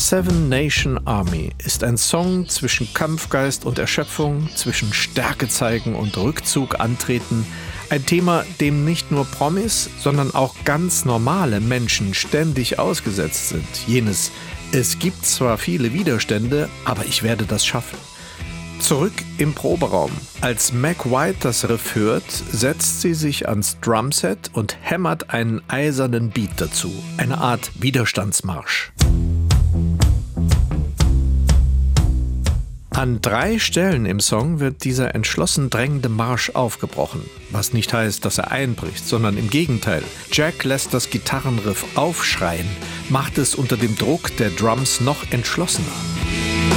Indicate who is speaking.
Speaker 1: Seven Nation Army ist ein Song zwischen Kampfgeist und Erschöpfung, zwischen Stärke zeigen und Rückzug antreten. Ein Thema, dem nicht nur Promis, sondern auch ganz normale Menschen ständig ausgesetzt sind. Jenes: Es gibt zwar viele Widerstände, aber ich werde das schaffen. Zurück im Proberaum. Als Meg White das Riff hört, setzt sie sich ans Drumset und hämmert einen eisernen Beat dazu. Eine Art Widerstandsmarsch. An 3 Stellen im Song wird dieser entschlossen drängende Marsch aufgebrochen. Was nicht heißt, dass er einbricht, sondern im Gegenteil. Jack lässt das Gitarrenriff aufschreien, macht es unter dem Druck der Drums noch entschlossener.